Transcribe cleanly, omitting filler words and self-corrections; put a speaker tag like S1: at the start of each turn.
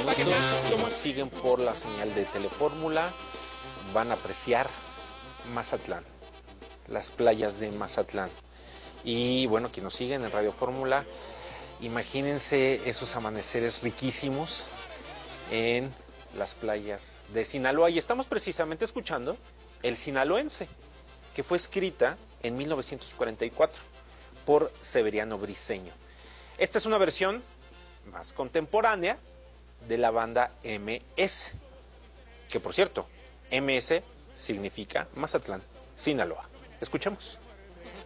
S1: amiguitos que nos siguen por la señal de Telefórmula van a apreciar Mazatlán, las playas de Mazatlán. Y bueno, quienes nos siguen en Radio Fórmula, imagínense esos amaneceres riquísimos en las playas de Sinaloa. Y estamos precisamente escuchando El Sinaloense, que fue escrita en 1944 por Severiano Briceño. Esta es una versión más contemporánea de la banda MS, que por cierto, MS significa Mazatlán, Sinaloa. Escuchemos.